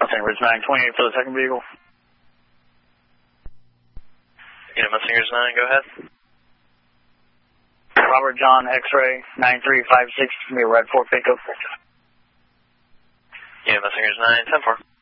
Mustang Ridge 928 for the second vehicle. Yeah, Mustang Ridge 9, go ahead. Robert John X-Ray 9356, be a Red 4 pickup. Yeah, Mustang Ridge 9, 10-4.